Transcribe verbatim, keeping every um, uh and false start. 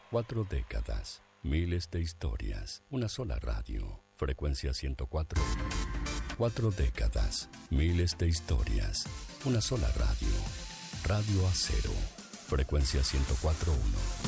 Cuatro décadas, miles de historias, una sola radio. Frecuencia ciento cuatro punto uno. Cuatro décadas, miles de historias, una sola radio. Radio Acero. Frecuencia ciento cuatro punto uno.